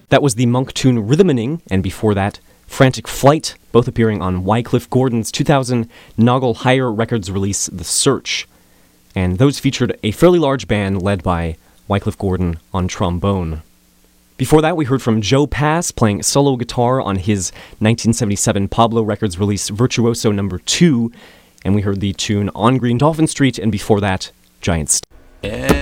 That was the monk tune Rhythmaning, and before that, Frantic Flight, both appearing on Wycliffe Gordon's 2000 Noggle Higher Records release, The Search. And those featured a fairly large band led by Wycliffe Gordon on trombone. Before that, we heard from Joe Pass playing solo guitar on his 1977 Pablo Records release Virtuoso No. 2, and we heard the tune On Green Dolphin Street, and before that, Giant Steps.